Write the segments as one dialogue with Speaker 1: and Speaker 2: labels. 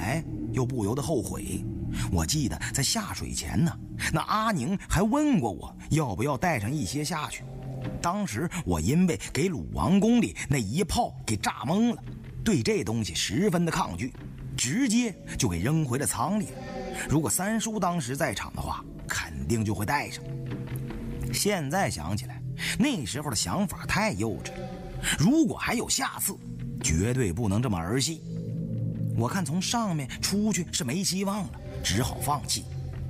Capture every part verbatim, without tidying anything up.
Speaker 1: 来又不由得后悔。我记得在下水前呢，那阿宁还问过我要不要带上一些下去。当时我因为给鲁王宫里那一炮给炸懵了，对这东西十分的抗拒，直接就给扔回了仓里了。如果三叔当时在场的话，肯定就会带上。现在想起来，那时候的想法太幼稚了，如果还有下次，绝对不能这么儿戏。我看从上面出去是没希望了，只好放弃。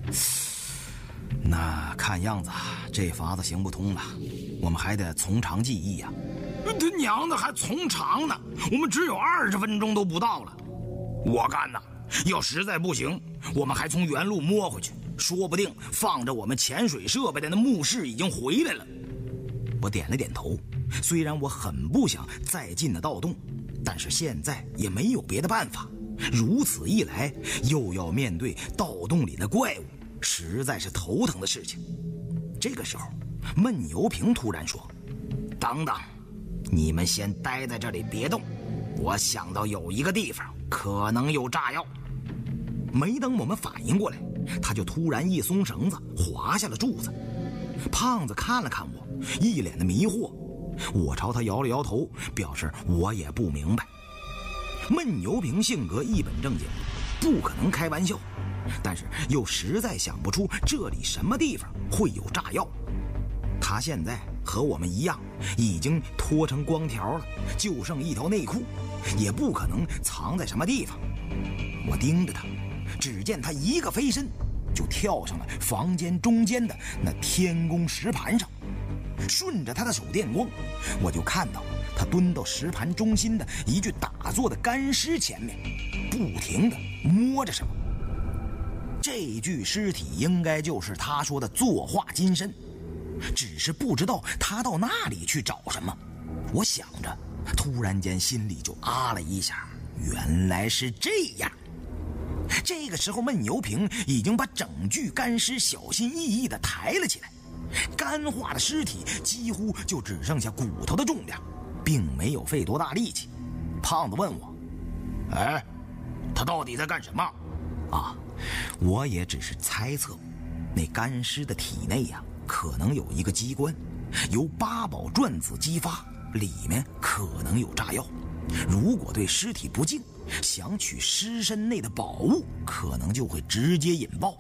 Speaker 1: 那看样子这法子行不通了，我们还得从长计议呀、
Speaker 2: 啊。他娘的还从长呢，我们只有二十分钟都不到了。我看呐，要实在不行，我们还从原路摸回去，说不定放着我们潜水设备的那牧师已经回来了。我点了点头，虽然我很不想再进那盗洞，但是现在也没有别的办法。如此一来，又要面对盗洞里的怪物，实在是头疼的事情。这个时候，闷油瓶突然说：“等等，你们先待在这里别动，我想到有一个地方可能有炸药。”没等我们反应过来，他就突然一松绳子，滑下了柱子。胖子看了看我，一脸的迷惑。我朝他摇了摇头，表示我也不明白。闷油瓶性格一本正经，不可能开玩笑，但是又实在想不出这里什么地方会有炸药。他现在和我们一样，已经脱成光条了，就剩一条内裤，也不可能藏在什么地方。我盯着他，只见他一个飞身就跳上了房间中间的那天宫石盘上，顺着他的手电光，我就看到他蹲到石盘中心的一具打坐的干尸前面，不停地摸着什么。这具尸体应该就是他说的坐化金身，只是不知道他到那里去找什么。我想着，突然间心里就啊了一下，原来是这样。这个时候，闷油瓶已经把整具干尸小心翼翼地抬了起来，干化的尸体几乎就只剩下骨头的重量，并没有费多大力气。胖子问我：“哎，他到底在干什么？”啊，我也只是猜测，那干尸的体内呀、啊，可能有一个机关，由八宝转子激发，里面可能有炸药。如果对尸体不敬，想取尸身内的宝物，可能就会直接引爆。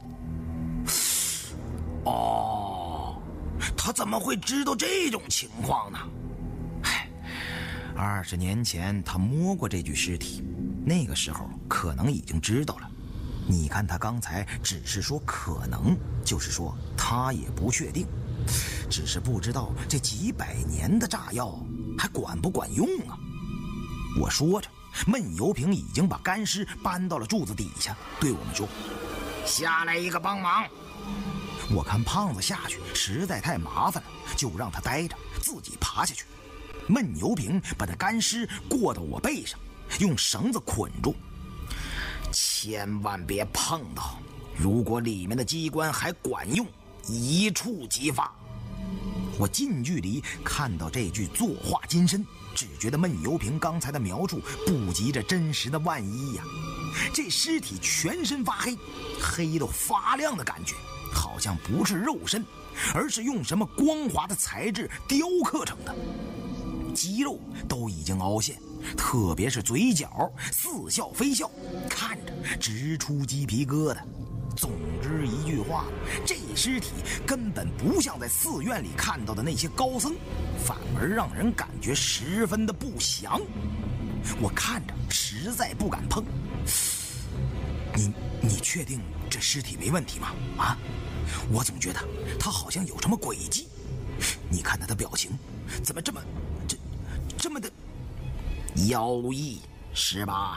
Speaker 2: 哦，他怎么会知道这种情况呢？唉，二十年前他摸过这具尸体，那个时候可能已经知道了。你看他刚才只是说可能，就是说他也不确定，只是不知道这几百年的炸药还管不管用啊。我说着，闷油瓶已经把干尸搬到了柱子底下，对我们说：“下来一个帮忙。”我看胖子下去实在太麻烦了，就让他待着，自己爬下去。闷油瓶把那干尸过到我背上，用绳子捆住，千万别碰到，如果里面的机关还管用，一触即发。我近距离看到这具坐化金身，只觉得闷油瓶刚才的描述不及这真实的万一呀。这尸体全身发黑，黑到发亮的感觉，好像不是肉身，而是用什么光滑的材质雕刻成的。肌肉都已经凹陷，特别是嘴角似笑非笑，看着直出鸡皮疙瘩。总之一句话，这尸体根本不像在寺院里看到的那些高僧，反而让人感觉十分的不祥。我看着实在不敢碰。你你确定这尸体没问题吗？啊，我总觉得他好像有什么诡计。你看他的表情，怎么这么这这么的妖异，是吧？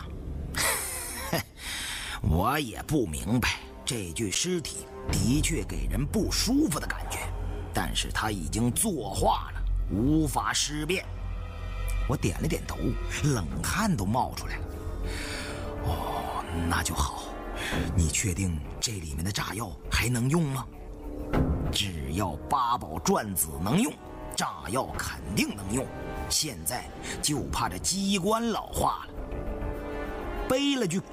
Speaker 2: 我也不明白，这具尸体的确给人不舒服的感觉，但是他已经作化了，无法尸变。我点了点头，冷汗都冒出来了。哦，那就好。你确定这里面的炸药还能用吗？只要八宝转子能用，炸药肯定能用。现在就怕这机关老化了。背了具